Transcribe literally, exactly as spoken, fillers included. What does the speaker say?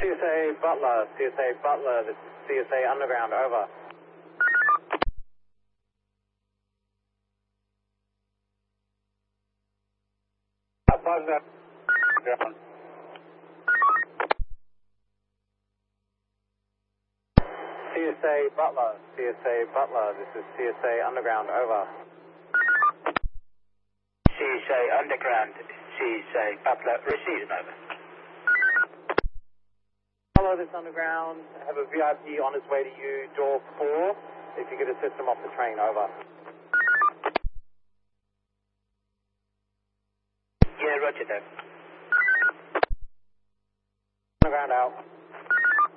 C S A Butler, C S A Butler, this is C S A Underground, over. Butler. C S A Butler, C S A Butler, this is C S A Underground, over. C S A Underground, C S A Butler, receiving, over. Hello, this Underground, I have a V I P on his way to you, door four. If you could assist him off the train, over.